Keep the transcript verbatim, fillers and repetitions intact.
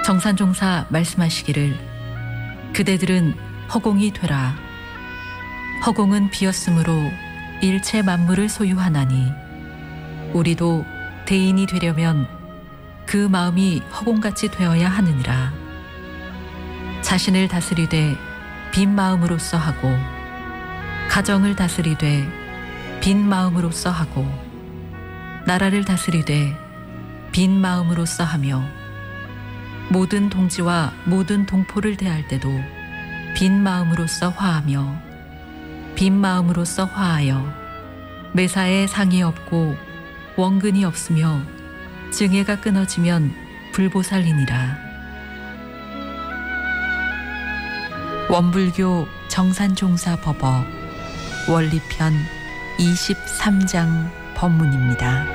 정산종사 말씀하시기를 그대들은 허공이 되라. 허공은 비었으므로 일체 만물을 소유하나니 우리도 대인이 되려면 그 마음이 허공같이 되어야 하느니라. 자신을 다스리되 빈 마음으로써 하고 가정을 다스리되 빈 마음으로써 하고 나라를 다스리되 빈 마음으로써 하며 모든 동지와 모든 동포를 대할 때도 빈 마음으로써 화하며 빈 마음으로써 화하여 매사에 상이 없고 원근이 없으며 증애가 끊어지면 불보살이니라. 원불교 정산종사 법어 원리편 이십삼 장 법문입니다.